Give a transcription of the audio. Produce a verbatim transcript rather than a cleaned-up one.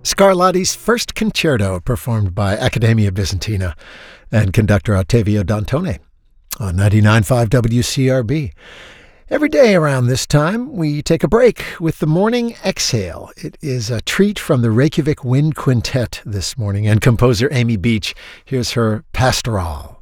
Scarlatti's first concerto performed by Accademia Bizantina and conductor Ottavio Dantone on ninety-nine point five W C R B. Every day around this time, we take a break with the Morning Exhale. It is a treat from the Reykjavik Wind Quintet this morning and composer Amy Beach. Here's her Pastoral.